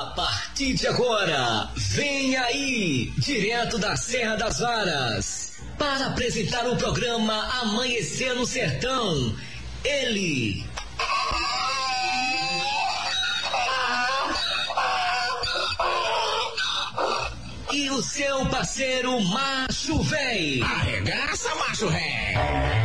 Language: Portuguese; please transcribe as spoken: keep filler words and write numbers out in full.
A partir de agora, vem aí, direto da Serra das Varas, para apresentar o programa Amanhecer no Sertão, ele... E o seu parceiro Macho Véi. Arregaça, Macho Véi.